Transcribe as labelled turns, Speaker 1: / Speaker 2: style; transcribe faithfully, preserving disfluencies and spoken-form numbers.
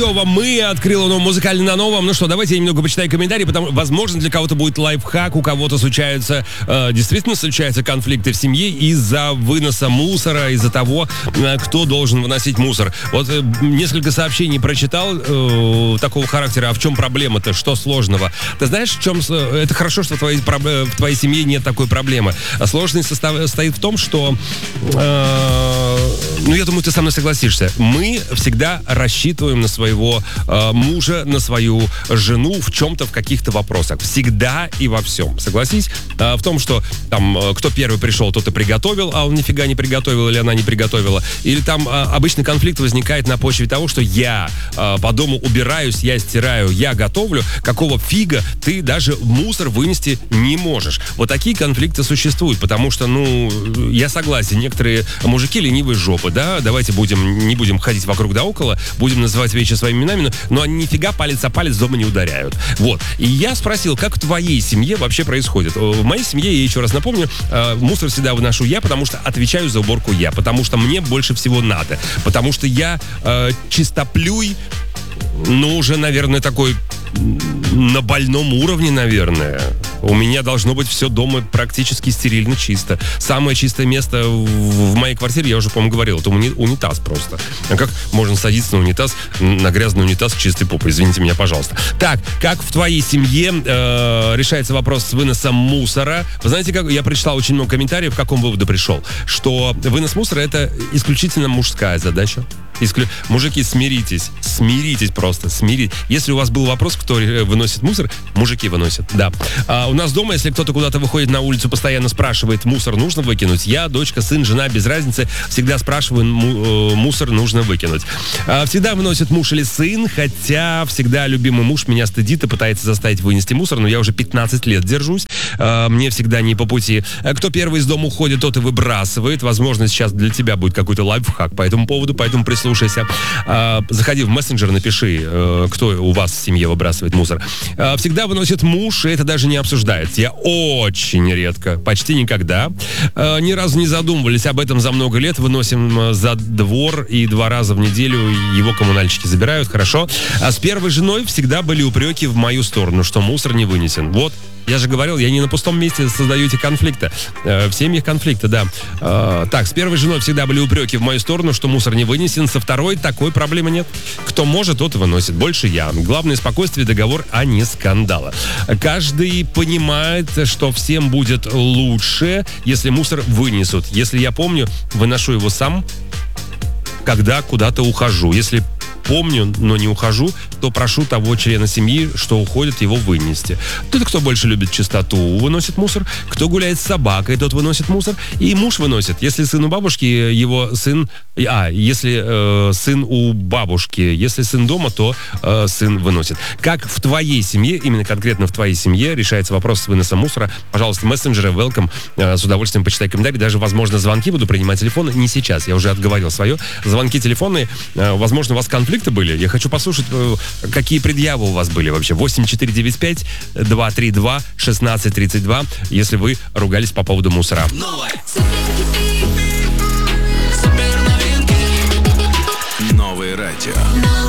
Speaker 1: Мы открыли новый музыкальный на новом. Ну что, давайте я немного почитаю комментарии, потому что, возможно, для кого-то будет лайфхак, у кого-то случаются, э, действительно случаются конфликты в семье из-за выноса мусора, из-за того, э, кто должен выносить мусор. Вот э, несколько сообщений прочитал э, такого характера. А в чем проблема-то? Что сложного? Ты знаешь, в чем... Это хорошо, что в твоей, в твоей семье нет такой проблемы. А сложность состоит в том, что... Э, ну, я думаю, ты со мной согласишься. Мы всегда рассчитываем на своего э, мужа, на свою жену в чем-то, в каких-то вопросах. Всегда и во всем. Согласись? Э, в том, что там, э, кто первый пришел, тот и приготовил, а он нифига не приготовил или она не приготовила. Или там э, обычный конфликт возникает на почве того, что я э, по дому убираюсь, я стираю, я готовлю. Какого фига ты даже мусор вынести не можешь? Вот такие конфликты существуют, потому что, ну, я согласен, некоторые мужики ленивые жопы, да, давайте будем, не будем ходить вокруг да около, будем называть вещи своими именами, но они нифига палец о палец дома не ударяют. Вот. И я спросил, как в твоей семье вообще происходит? В моей семье, я еще раз напомню, мусор всегда выношу я, потому что отвечаю за уборку я, потому что мне больше всего надо, потому что я э, чистоплюй, ну, уже, наверное, такой на больном уровне, наверное. У меня должно быть все дома практически стерильно чисто. Самое чистое место в, в моей квартире, я уже, по-моему, говорил, это уни, унитаз просто. А как можно садиться на унитаз, на грязный унитаз с чистой попой? Извините меня, пожалуйста. Так, как в твоей семье э, решается вопрос с выносом мусора? Вы знаете, как я прочитал очень много комментариев, к какому выводу пришел? Что вынос мусора — это исключительно мужская задача. Исклю... Мужики, смиритесь, смиритесь просто, смиритесь. Если у вас был вопрос, кто выносит мусор, мужики выносят, да. А у нас дома, если кто-то куда-то выходит на улицу, постоянно спрашивает, мусор нужно выкинуть, я, дочка, сын, жена, без разницы, всегда спрашиваю, му- мусор нужно выкинуть. А всегда выносит муж или сын, хотя всегда любимый муж меня стыдит и пытается заставить вынести мусор, но я уже пятнадцать лет держусь, а, мне всегда не по пути. А кто первый из дома уходит, тот и выбрасывает. Возможно, сейчас для тебя будет какой-то лайфхак по этому поводу, поэтому прислушайся. А, заходи в мессенджер, напиши, э, кто у вас в семье выбрасывает мусор. А, всегда выносит муж, и это даже не обсуждается. Я очень редко, почти никогда, а, ни разу не задумывались об этом за много лет. Выносим за двор, и два раза в неделю его коммунальщики забирают, хорошо. А с первой женой всегда были упреки в мою сторону, что мусор не вынесен. Вот. Я же говорил, я не на пустом месте создаю эти конфликты. Э, в семьях конфликты, да. Э, так, с первой женой всегда были упреки в мою сторону, что мусор не вынесен. Со второй такой проблемы нет. Кто может, тот и выносит. Больше я. Главное — спокойствие, договор, а не скандала. Каждый понимает, что всем будет лучше, если мусор вынесут. Если я помню, выношу его сам, когда куда-то ухожу. Если помню, но не ухожу, то прошу того члена семьи, что уходит, его вынести. Тот, кто больше любит чистоту, выносит мусор. Кто гуляет с собакой, тот выносит мусор. И муж выносит. Если сын у бабушки, его сын... А, если э, сын у бабушки, если сын дома, то э, сын выносит. Как в твоей семье, именно конкретно в твоей семье, решается вопрос с выносом мусора? Пожалуйста, мессенджеры, welcome. Э, с удовольствием почитай комментарии. Даже, возможно, звонки буду принимать, телефоны. Не сейчас, я уже отговорил свое. Звонки телефонные. Э, возможно, у вас конфликты были. Я хочу послушать, э, какие предъявы у вас были вообще. восемь четыре девять пять два три два шестнадцать тридцать два, если вы ругались по поводу мусора.
Speaker 2: Новое радио.